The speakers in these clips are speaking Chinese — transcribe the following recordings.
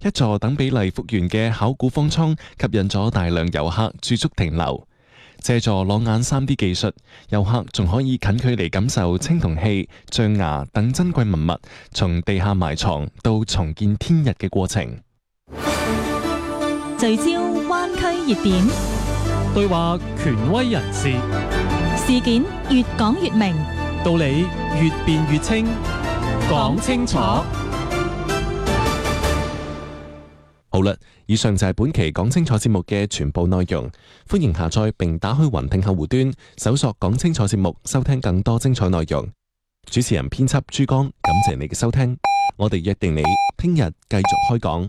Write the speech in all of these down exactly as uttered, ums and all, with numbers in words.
一座等比例復原嘅考古方艙吸引咗大量遊客駐足停留。借助裸眼 三 D 技術，遊客仲可以近距離感受青銅器、象牙等珍貴文物從地下埋藏到重見天日嘅過程。 聚焦灣區熱點， 對話權威人士， 事件越講越明， 道理越辯越清，講清楚。 好啦，以上就係本期講清楚節目嘅全部內容。歡迎下載並打開雲聽客戶端，搜索講清楚節目，收聽更多精彩內容。主持人編輯珠江，感謝你嘅收聽。我哋約定你聽日繼續開講。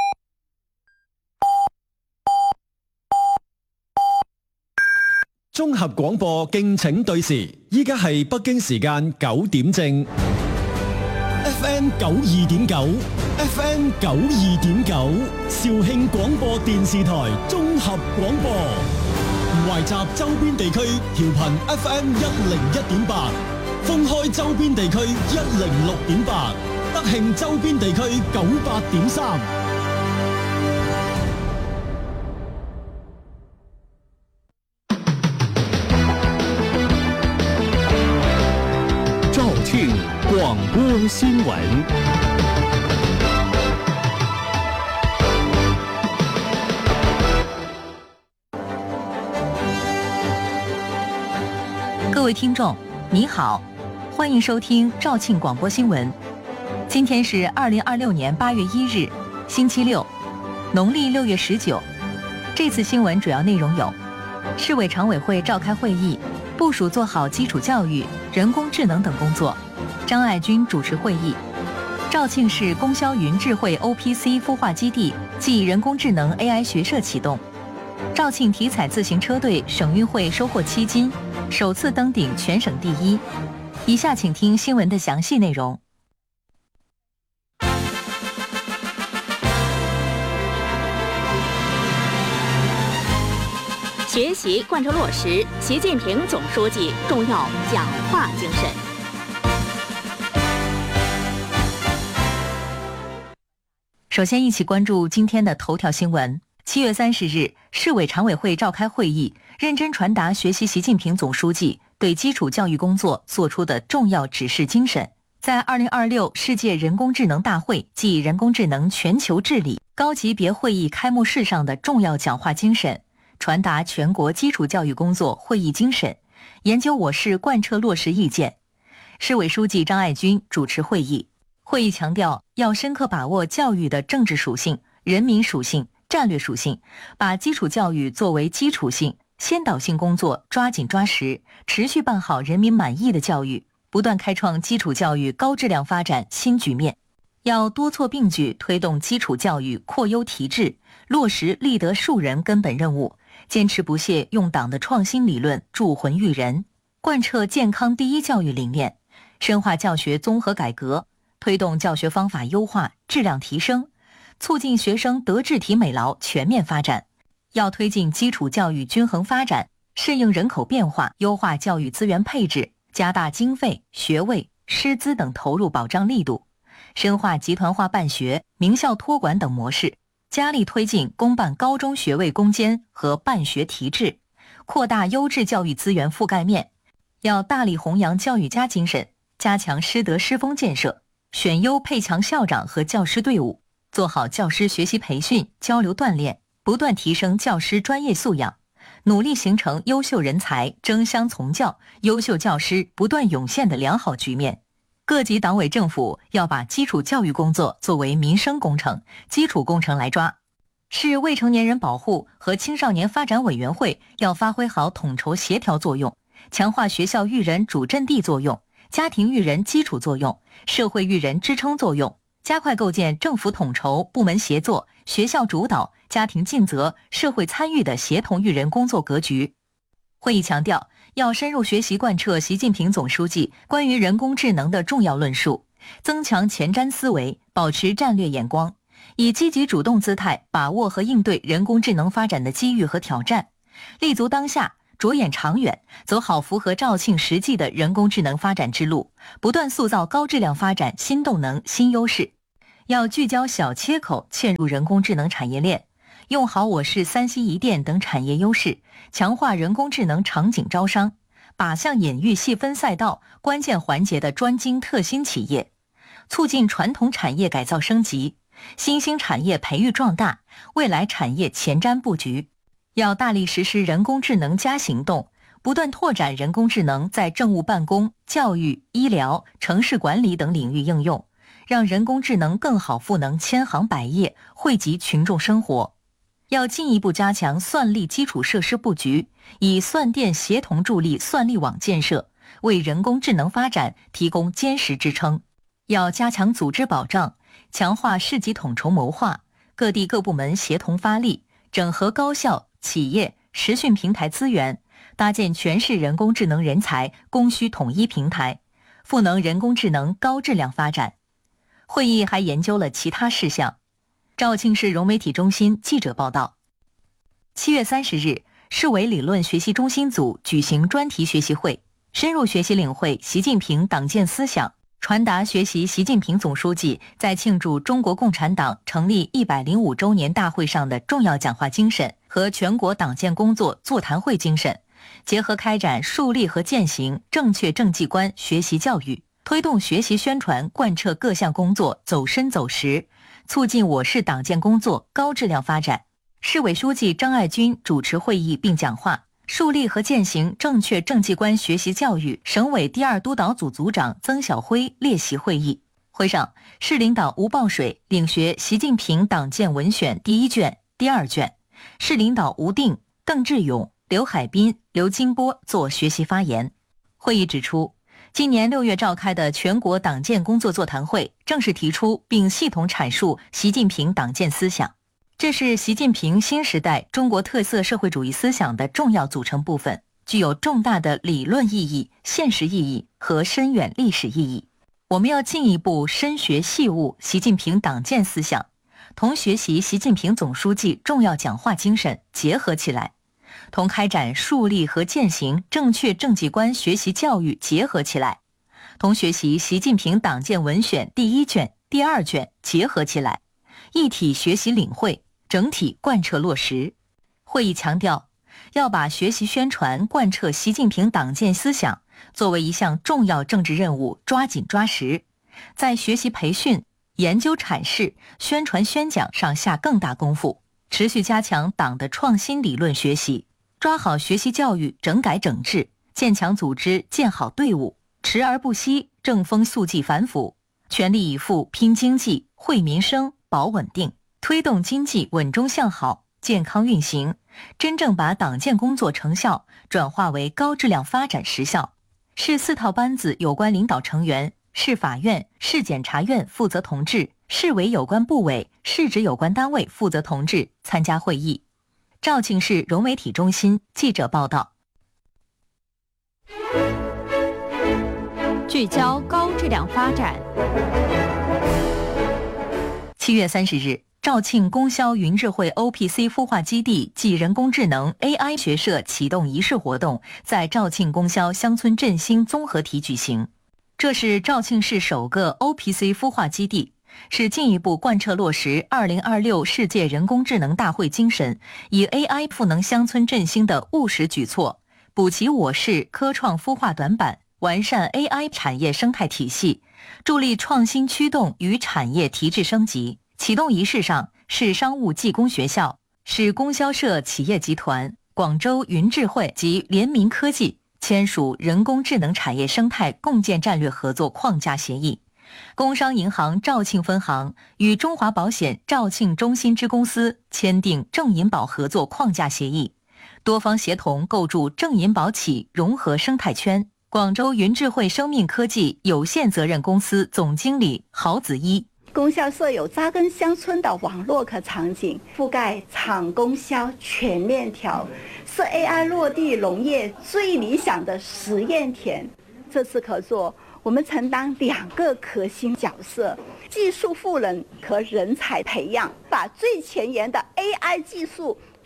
綜合廣播敬請對時，依家係北京時間九點正。F M 九二點九 ，F M 九二點九，肇慶廣播電視台綜合廣播，懷集周邊地區調頻 F M 一零一點八，封開周邊地區一零六點八，德慶周邊地區九八點三。 肇慶廣播新聞。 各位聽眾，你好，歡迎收聽肇慶廣播新聞。今天是二零二六年八月一日，星期六，農曆六月十九。這次新聞主要內容有：市委常委會召開會議，部署做好基礎教育、人工智能等工作。張愛軍主持會議。肇慶市供銷雲智慧 O P C 孵化基地暨人工智能 A I 學社啟動。肇慶體彩自行車隊省運會收穫七金，首次登頂全省第一。以下請聽新聞的詳細內容。 學習貫徹落實習近平總書記重要講話精神。 首先一起關注今天的頭條新聞。七月三十日，市委常委會召開會議，認真傳達學習習近平總書記對基礎教育工作作出的重要指示精神，在二零二六世界人工智能大會暨人工智能全球治理高級別會議開幕式上的重要講話精神，傳達全國基礎教育工作會議精神，研究我市貫徹落實意見。市委書記張愛軍主持會議。會議強調，要深刻把握教育的政治屬性、人民屬性、戰略屬性，把基礎教育作為基礎性、先導性工作抓緊抓實，持續辦好人民滿意的教育，不斷開創基礎教育高質量發展新局面。要多措並舉推動基礎教育擴優提質，落實立德樹人根本任務，堅持不懈用黨的創新理論鑄魂育人，貫徹健康第一教育理念，深化教學綜合改革，推動教學方法優化、質量提升，促進學生德智體美勞全面發展。要推進基礎教育均衡發展，適應人口變化，優化教育資源配置，加大經費、學位、師資等投入保障力度，深化集團化辦學、名校託管等模式，加力推進公辦高中學位攻堅和辦學提質，擴大優質教育資源覆蓋面。要大力弘揚教育家精神，加強師德師風建設，選優配強校長和教師隊伍，做好教師學習培訓、交流鍛鍊，不斷提升教師專業素養，努力形成優秀人才爭相從教、優秀教師不斷湧現的良好局面。各級黨委政府要把基礎教育工作作為民生工程、基礎工程來抓。市未成年人保護和青少年發展委員會要發揮好統籌協調作用，強化學校育人主陣地作用、家庭育人基礎作用、社會育人支撐作用，加快構建政府統籌、部門協作、學校主導、家庭盡責、社會參與的協同育人工作格局。會議強調，要深入學習貫徹習近平總書記關於人工智能的重要論述，增強前瞻思維，保持戰略眼光，以積極主動姿態把握和應對人工智能發展的機遇和挑戰，立足當下，着眼長遠，走好符合肇慶實際的人工智能發展之路，不斷塑造高質量發展新動能、新優勢。 要聚焦小切口嵌入人工智能产业链，用好我市三西一电等产业优势，强化人工智能场景招商，靶向隐喻细分赛道关键环节的专精特新企业，促进传统产业改造升级，新兴产业培育壮大，未来产业前瞻布局。要大力实施人工智能加行动，不断拓展人工智能在政务办公、教育、医疗、城市管理等领域应用，让人工智能更好赋能千行百业，惠及群众生活。要进一步加强算力基础设施布局，以算电协同助力算力网建设，为人工智能发展提供坚实支撑。要加强组织保障，强化市级统筹谋划，各地各部门协同发力，整合高校、企业、实训平台资源，搭建全市人工智能人才供需统一平台，赋能人工智能高质量发展。会议还研究了其他事项。肇庆市融媒体中心记者报道，七月三十日，市委理论学习中心组举行专题学习会，深入学习领会习近平党建思想，传达学习习近平总书记在庆祝中国共产党成立一百零五周年大会上的重要讲话精神和全国党建工作座谈会精神，结合开展树立和践行正确政绩观学习教育，推动学习宣传贯彻各项工作走深走实，促进我市党建工作高质量发展。市委书记张爱军主持会议并讲话，树立和践行正确政绩观学习教育省委第二督导组组长曾晓辉列席会议。会上，市领导吴报水领学习近平党建文选第一卷、第二卷，市领导吴定、邓志勇、刘海滨、刘金波作学习发言。会议指出，今年六月召开的全国党建工作座谈会正式提出并系统阐述习近平党建思想，这是习近平新时代中国特色社会主义思想的重要组成部分，具有重大的理论意义、现实意义和深远历史意义。我们要进一步深学细悟习近平党建思想，同学习习近平总书记重要讲话精神结合起来，同开展树立和践行正确政绩观学习教育结合起来，同学习习近平党建文选第一卷、第二卷结合起来，一体学习领会，整体贯彻落实。会议强调，要把学习宣传贯彻习近平党建思想作为一项重要政治任务，抓紧抓实，在学习培训、研究阐释、宣传宣讲上下更大功夫，持续加强党的创新理论学习，抓好学习教育整改整治，建强组织建好队伍，持而不息，正风肃纪反腐，全力以赴拼经济、惠民生、保稳定，推动经济稳中向好、健康运行，真正把党建工作成效转化为高质量发展实效。市四套班子有关领导成员、市法院、市检察院负责同志、市委有关部委、市直有关单位负责同志参加会议。肇庆市融媒体中心记者报道。 聚焦高质量发展。 七月三十日，肇庆供销云智慧 O P C 孵化基地暨人工智能 A I 学社启动仪式活动在肇庆供销乡村振兴综合体举行。这是肇庆市首个 O P C 孵化基地，是进一步贯彻落实二零二六世界人工智能大会精神，以 A I 赋能乡村振兴的务实举措，补齐我市科创孵化短板，完善 A I 产业生态体系，助力创新驱动与产业提质升级。启动仪式上，市商务技工学校、市供销社企业集团、广州云智慧及联名科技签署人工智能产业生态共建战略合作框架协议。工商银行肇庆分行与中华保险肇庆中心支公司签订正银保合作框架协议，多方协同构筑正银保企融合生态圈。广州云智慧生命科技有限责任公司总经理郝子一， 供销社有扎根乡村的网络可场景，覆盖厂供销全链条，是 A I 落地农业最理想的实验田。这次合作，我们承担两个核心角色：技术赋能和人才培养，把最前沿的 A I 技术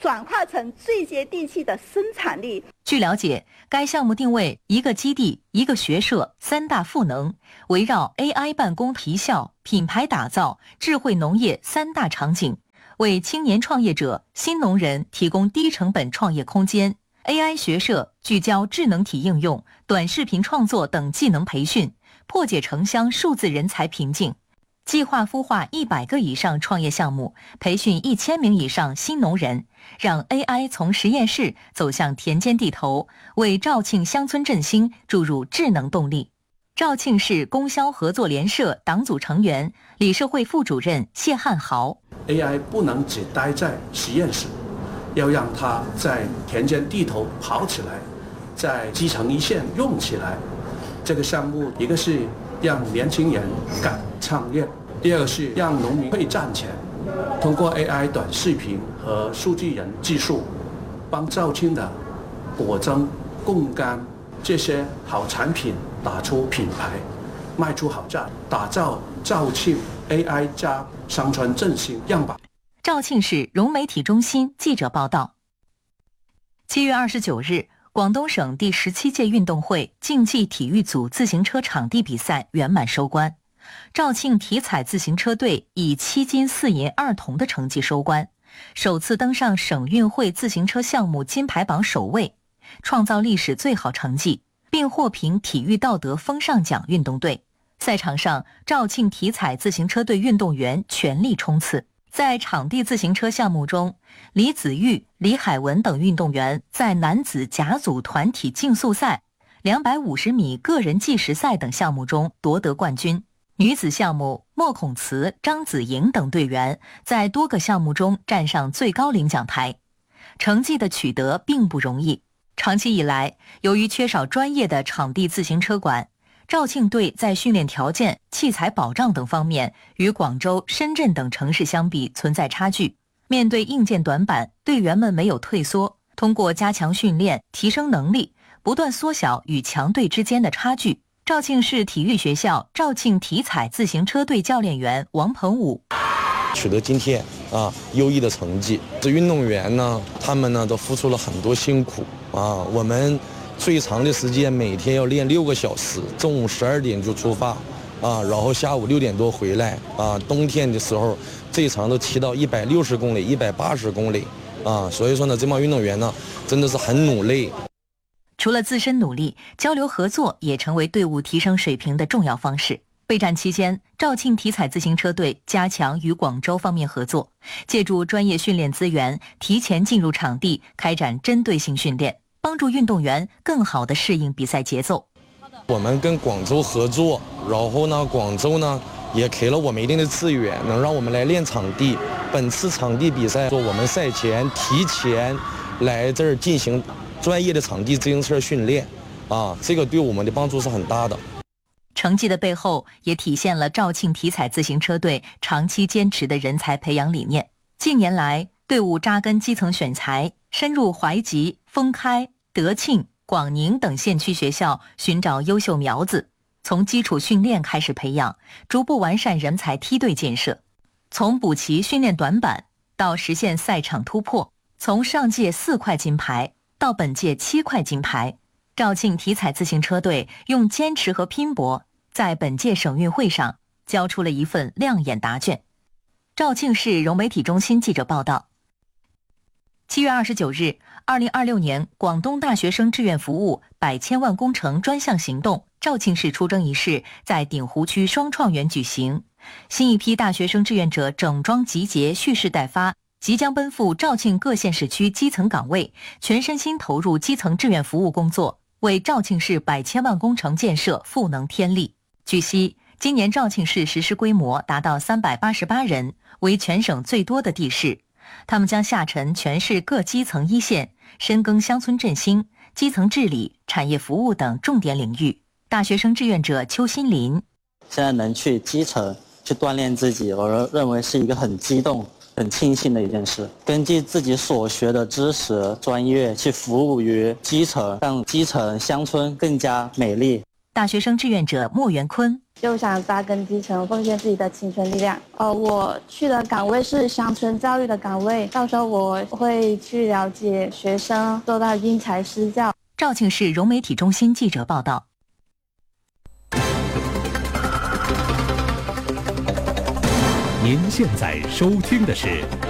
转化成最接地气的生产力。 据了解，该项目定位一个基地、一个学社三大赋能，围绕 A I 办公提效、品牌打造、智慧农业三大场景，为青年创业者、新农人提供低成本创业空间。A I 学社聚焦智能体应用、短视频创作等技能培训，破解城乡数字人才瓶颈。计划孵化一百个以上创业项目，培训一千名以上新农人，让 A I 从实验室走向田间地头，为肇庆乡村振兴注入智能动力。肇庆市供销合作联社党组成员、理事会副主任谢汉豪 ：A I 不能只待在实验室，要让它在田间地头跑起来，在基层一线用起来。这个项目，一个是让年轻人敢创业，第二个是让农民会赚钱。通过 A I 短视频和数据人技术，帮肇庆的果珍、贡柑这些好产品打出品牌，卖出好价，打造肇庆 A I 加乡村振兴样板。 肇庆市融媒体中心记者报道。七月二十九日，广东省第十七届运动会竞技体育组自行车场地比赛圆满收官，肇庆体彩自行车队以七金四银二铜的成绩收官，首次登上省运会自行车项目金牌榜首位，创造历史最好成绩，并获评体育道德风尚奖运动队。赛场上，肇庆体彩自行车队运动员全力冲刺。在场地自行车项目中，李子玉、李海文等运动员在男子甲组团体竞速赛、两百五十米个人计时赛等项目中夺得冠军。女子项目，莫孔慈、张子莹等队员在多个项目中站上最高领奖台。成绩的取得并不容易，长期以来，由于缺少专业的场地自行车馆，肇庆队在训练条件、器材保障等方面与广州、深圳等城市相比存在差距。面对硬件短板，队员们没有退缩，通过加强训练、提升能力，不断缩小与强队之间的差距。肇庆市体育学校肇庆体彩自行车队教练员王鹏武： 取得今天啊优异的成绩，这运动员呢，他们呢都付出了很多辛苦啊，我们最长的时间每天要练六个小时，中午十二点就出发，啊，然后下午六点多回来，啊，冬天的时候最长都骑到一百六十公里、一百八十公里，啊，所以说呢，这帮运动员呢真的是很努力。 除了自身努力，交流合作也成为队伍提升水平的重要方式。备战期间，肇庆体彩自行车队加强与广州方面合作，借助专业训练资源，提前进入场地开展针对性训练，帮助运动员更好地适应比赛节奏。 我们跟广州合作，然后呢，广州呢也给了我们一定的资源，能让我们来练场地。本次场地比赛，说我们赛前提前来这儿进行专业的场地自行车训练，啊，这个对我们的帮助是很大的。 成绩的背后也体现了肇庆体彩自行车队长期坚持的人才培养理念。近年来，队伍扎根基层选材，深入淮吉、封开、德庆、广宁等县区学校寻找优秀苗子，从基础训练开始培养，逐步完善人才梯队建设。从补齐训练短板到实现赛场突破，从上届四块金牌到本届七块金牌，肇庆体彩自行车队用坚持和拼搏，在本届省运会上交出了一份亮眼答卷。肇庆市融媒体中心记者报道。七月二十九日，二零二六年广东大学生志愿服务百千万工程专项行动肇庆市出征仪式在鼎湖区双创园举行。新一批大学生志愿者整装集结，蓄势待发，即将奔赴肇庆各县市区基层岗位，全身心投入基层志愿服务工作，为肇庆市百千万工程建设赋能添力。据悉，今年肇庆市实施规模达到三百八十八人，为全省最多的地市。他们将下沉全市各基层一线，深耕乡村振兴、基层治理、产业服务等重点领域。大学生志愿者邱新林： 现在能去基层去锻炼自己，我认为是一个很激动、很庆幸的一件事。根据自己所学的知识、专业去服务于基层，让基层乡村更加美丽。 大学生志愿者莫元坤就想扎根基层，奉献自己的青春力量。呃，我去的岗位是乡村教育的岗位，到时候我会去了解学生，做到因材施教。 肇庆市融媒体中心记者报道。 您现在收听的是